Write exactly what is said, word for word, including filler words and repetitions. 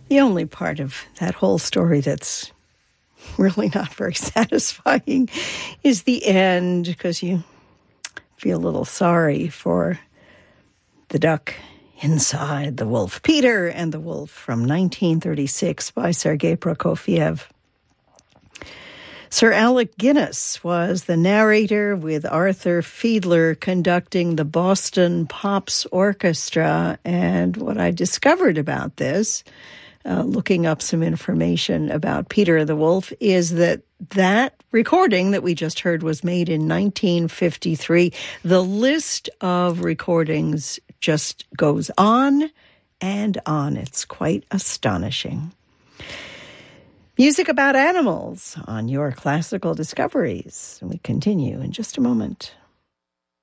The only part of that whole story that's really not very satisfying is the end, because you feel a little sorry for the duck inside the wolf. Peter and the Wolf from nineteen thirty-six by Sergei Prokofiev. Sir Alec Guinness was the narrator, with Arthur Fiedler conducting the Boston Pops Orchestra. And what I discovered about this, uh, looking up some information about Peter and the Wolf, is that that recording that we just heard was made in nineteen fifty-three. The list of recordings just goes on and on. It's quite astonishing. Music about animals on your Classical Discoveries. And we continue in just a moment.